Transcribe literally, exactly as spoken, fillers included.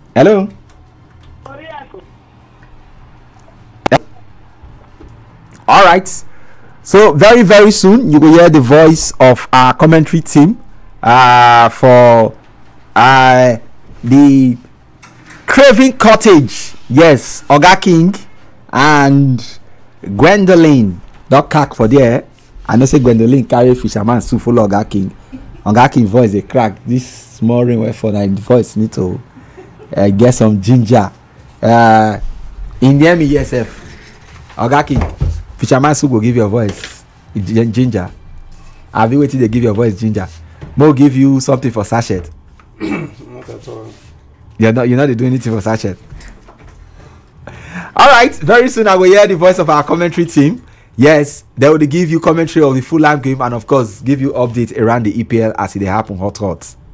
Hello. All right. So very very soon you will hear the voice of our commentary team uh, for uh, the Craven Cottage. Yes, Oga King and Gwendolyn. Don't cack for there. I know say Gwendolyn carry fisherman suit follow Oga King. Oga King voice a crack. This small rain wey fall na the voice need to uh, get some ginger. Uh, in the M E S F, Oga King, fisherman suit go give your voice ginger. Have you waited to give your voice ginger? Mo give you something for sachet. Not at all. You're not. You're not doing anything for sachet. All right. Very soon I will hear the voice of our commentary team. Yes, they will give you commentary of the Fulham game and of course give you updates around the E P L as it happen hot hot.